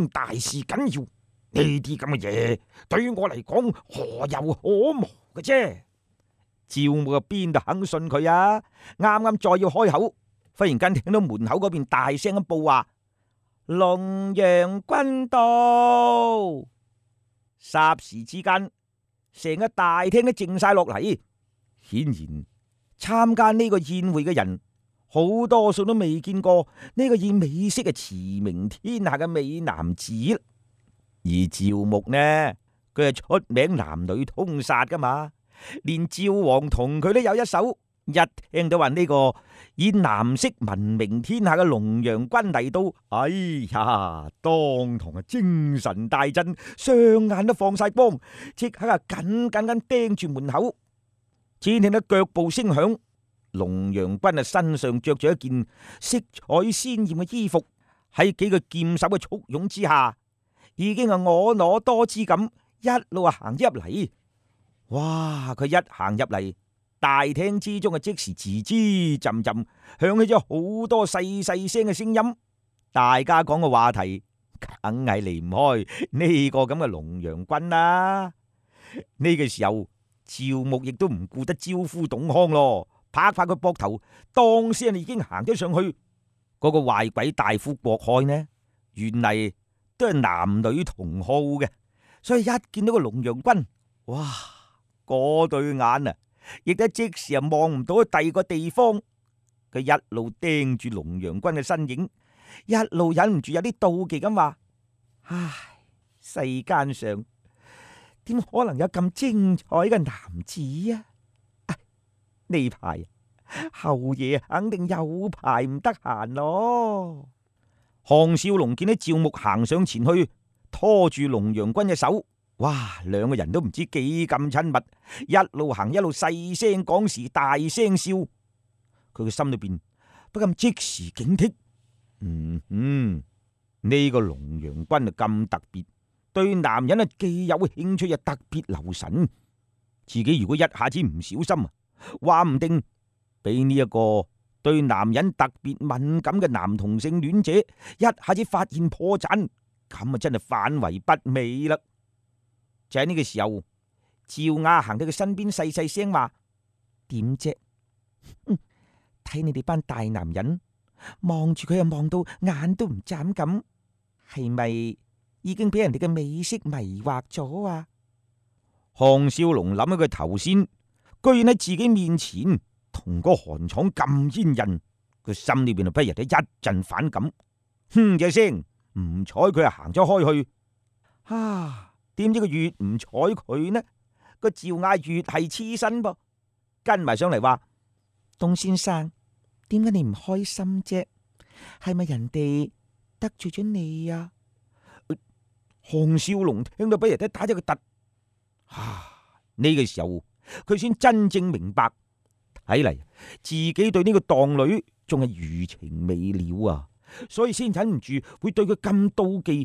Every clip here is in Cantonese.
天大事緊要，呢啲咁嘅嘢對於我嚟講何有可無嘅啫。趙牧啊，邊度肯信佢啊？啱啱再要開口，忽然間聽到門口嗰邊大聲咁報話：龍陽君到！霎時之間，成個大廳都靜晒落嚟。顯然參加呢個宴會嘅人，好多數都未見過呢個以美色嘅馳名天下嘅美男子。而趙牧呢，佢係出名男女通殺噶嘛，連趙王同佢都有一手。一聽到話呢個以男色聞名天下嘅龍陽君嚟到，哎呀，當堂啊精神大振，雙眼都放晒光，即刻啊緊緊咁盯住門口。只聽到腳步聲響，龍陽君啊身上着住一件色彩鮮艷嘅衣服，喺幾個劍手嘅簇擁之下，已經係婀娜多姿咁一路行入嚟。哇！佢一行入嚟，大廳之中啊即時吱吱浸浸響起咗好多細細聲嘅聲音，大家講嘅話題梗係離唔開呢個咁嘅龍陽君啦。呢個時候，趙牧亦都唔顧得招呼董康咯，拍拍佢膊頭，當時已經行咗上去。嗰個壞鬼大夫郭開呢，原嚟都係男女同好嘅，所以一見到個龍陽君，哇！嗰對眼啊，亦都即時啊望唔到去第二個地方。佢一路盯住龍陽君嘅身影，一路忍唔住有啲妒忌咁話：唉，世間上點可能有咁精彩嘅男子啊？呢排後爺肯定有排唔得閒咯。項少龍見到趙牧行上前去，拖住龍陽君嘅手，哇！兩個人都唔知幾咁親密，一路行一路細聲講時，大聲笑。佢嘅心裏邊不禁即時警惕。呢個龍陽君啊咁特別，對男人啊既有興趣又特別留神。自己如果一下子唔小心啊，話唔定俾呢一個對男人特別敏感嘅男同性戀者一下子發現破綻，咁啊真係反為不美啦。就喺呢個時候，趙雅行到佢身邊，細細聲話：點啫？睇你哋班大男人望住佢又望到眼都唔眨咁，係咪已經俾人哋嘅美色迷惑咗啊？項少龍諗起佢頭先居然喺自己面前同個韓闖咁煙韌，佢心裏邊就不由得一陣反感，哼嘅聲唔睬佢，就行咗開去。點知佢越唔睬佢呢，個趙雅越係黐身噃，跟埋上嚟話：董先生，點解你唔開心啫？係咪人哋得罪咗你啊？項少龍聽到不如得打咗個突。呢個時候佢先真正明白，睇嚟自己對呢個蕩女仲係餘情未了啊，所以先忍唔住會對佢咁妒忌。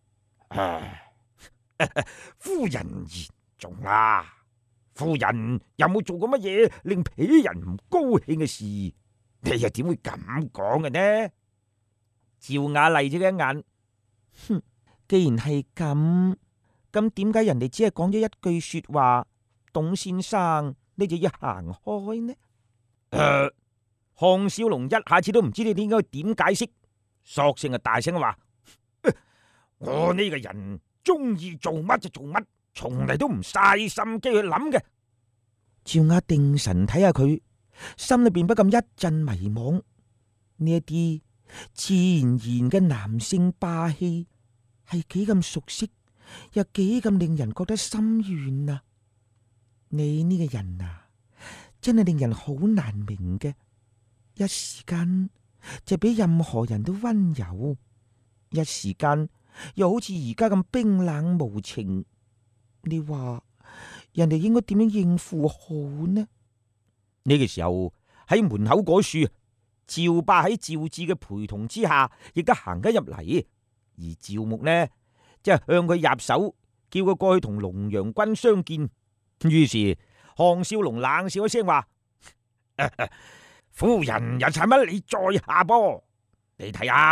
夫人言重啊，夫人有冇做過乜嘢令鄙人唔高興嘅事？你又點會咁講嘅呢？趙雅麗咗佢一眼，哼，既然係咁點解人哋只係講咗一句說話，董先生你就要行開呢？項少龍一下子都唔知你應該點解釋，索性啊大聲話：我呢個人中意做乜就做乜，從嚟都唔嘥心機去諗嘅。趙雅定神睇下佢，心裏邊不禁一陣迷惘。呢一啲自然而然嘅男性霸氣係幾咁熟悉，又幾咁令人覺得心軟啊！你呢個人啊，真係令人好難明嘅。一時間就比任何人都溫柔，一時間又好似而家咁冰冷無情。你話人哋應該點樣應付好呢？呢個時候喺門口嗰處，趙霸喺趙志嘅陪同之下，亦都行緊入嚟。而趙牧呢，即係向佢入手，叫佢過去同龍陽君相見。於是項少龍冷笑一聲話：夫人又使乜你再下波？你睇下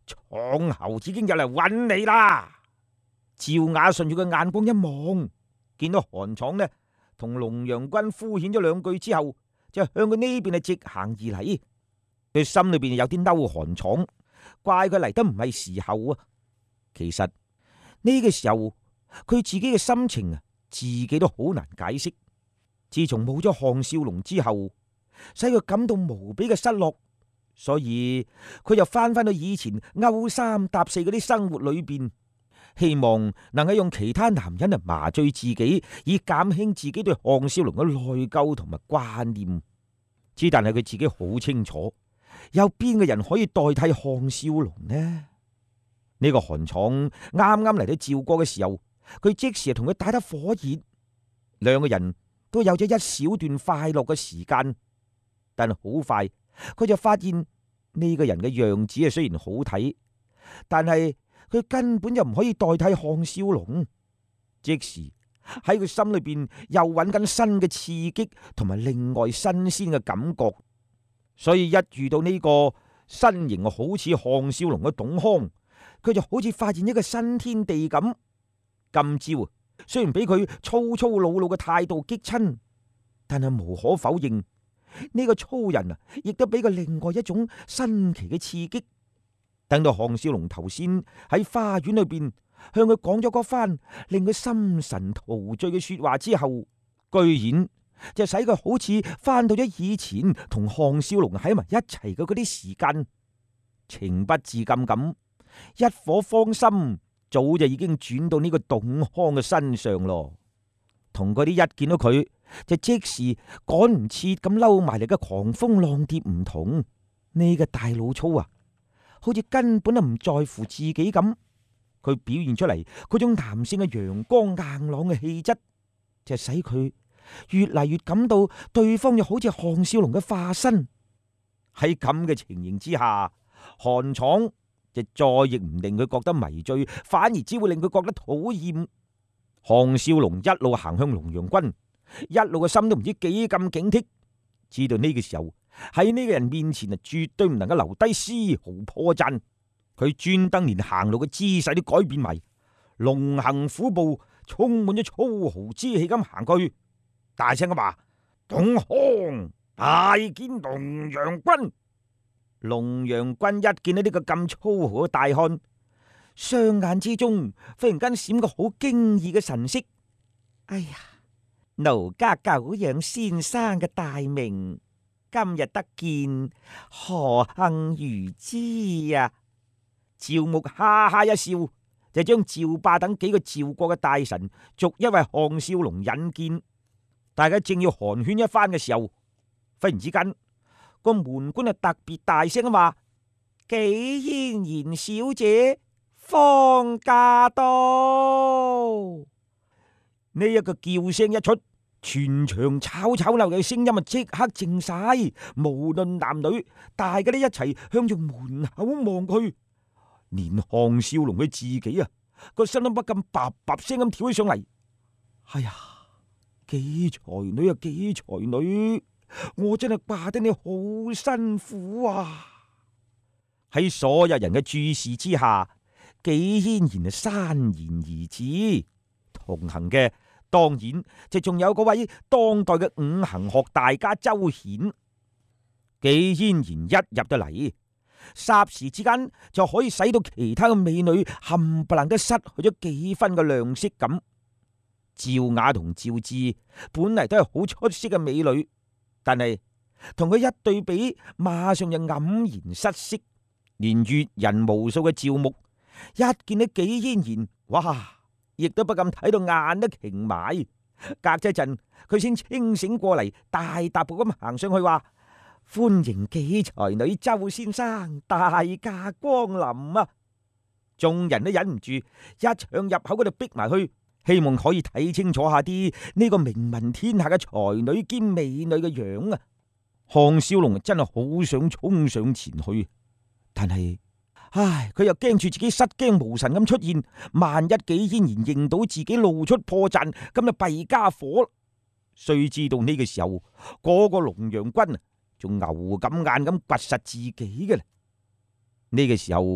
闖猴子已經有嚟揾你啦。趙雅順住佢眼光一望，見到韓闖呢同龍陽君敷衍咗兩句之後，就向佢呢邊直行而嚟。佢心裏邊有啲嬲韓闖，怪佢嚟得唔係時候啊。其實呢個時候佢自己嘅心情啊，自己都好難解釋。自從冇咗項少龍之後，使佢感到無比嘅失落，所以佢就翻返到以前勾三搭四嗰啲生活裏邊，希望能夠用其他男人嚟麻醉自己，以減輕自己對項少龍嘅內疚同埋掛念。之但係佢自己好清楚，有邊個人可以代替項少龍呢？呢個韓闖啱啱嚟到趙國嘅時候，佢即時同佢打得火熱，兩個人都有咗一小段快樂嘅時間。但係好快，佢就發現呢個人嘅樣子啊，雖然好睇，但係佢根本就唔可以代替項少龍。即時喺佢心裏邊又揾緊新嘅刺激同埋另外新鮮嘅感覺，所以一遇到呢個身形好似項少龍嘅董康，佢就好似發現一個新天地咁。今朝雖然俾佢粗粗魯魯嘅態度激親，但係無可否認，呢個粗人啊，亦都俾佢另外一種新奇嘅刺激。等到項少龍頭先喺花園裏邊向佢講咗嗰番令佢心神陶醉嘅說話之後，居然就使佢好似翻到咗以前同項少龍喺埋一齊嘅嗰啲時間，情不自禁咁一顆芳心早就已經轉到呢個董康嘅身上咯。同嗰啲一見到佢就即時趕唔切咁嬲埋嚟嘅狂蜂浪蝶唔同，呢個大老粗啊，好似根本都唔在乎自己咁。佢表現出嚟嗰種男性嘅陽光硬朗嘅氣質，就使佢越嚟越感到對方又好似項少龍嘅化身。喺咁嘅情形之下，韓闖就再亦唔令佢覺得迷醉，反而只會令佢覺得討厭。項少龍一路行向龍陽君，一路嘅心都唔知幾咁警惕，知道呢個時候喺呢個人面前啊，絕對唔能夠留低絲毫破綻。佢專登連行路嘅姿勢都改變埋，龍行虎步，充滿咗粗豪之氣咁行過去，大聲咁話：董康大見龍陽君。龍陽君一見到呢個咁粗豪嘅大漢，雙眼之中忽然間閃個好驚異嘅神色。哎呀，奴家久仰先生嘅大名，今日得見，何幸如之啊！趙牧哈哈一笑，就將趙霸等幾個趙國嘅大臣逐一為項少龍引見。大家正要寒暄一番嘅時候，忽然之間個門官啊特別大聲咁話：紀嫣然小姐方駕到。呢一個叫聲一出，全場吵吵鬧嘅聲音啊即刻靜晒，無論男女，大家都一齊向住門口望去。連項少龍佢自己啊，個心都不禁叭叭聲咁跳起上嚟。哎呀，幾才女啊，幾才女！我真係霸得你好辛苦啊！喺所有人嘅注視之下，紀嫣然係潸然而至。同行嘅當然就仲有嗰位當代嘅五行學大家周顯。紀嫣然一入到嚟，霎時之間就可以使到其他嘅美女冚唪唥都失去咗幾分嘅亮色咁。趙雅同趙志本嚟都係好出色嘅美女，但係同佢一對比，馬上就黯然失色。連閱人無數嘅趙牧一見到紀嫣然，哇，亦都不禁睇到眼都擎埋。隔咗一陣，佢先清醒過嚟，大踏步咁行上去話：歡迎紀才女周先生大駕光臨啊！眾人都忍唔住一搶入口嗰度逼埋去，希望可以睇清楚下啲呢個名聞天下嘅才女兼美女嘅樣啊！項少龍真係好想衝上前去，但係唉，佢又驚住自己失驚無神咁出現，萬一紀嫣然認到自己露出破綻，咁就弊家伙。誰知道呢個時候，嗰個龍陽君仲牛咁眼咁掘實自己嘅。呢個時候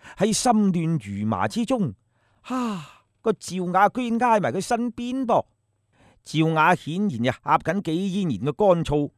喺心亂如麻之中，個趙雅居然挨埋佢身邊噃。趙雅顯然就呷緊幾煙年嘅乾燥，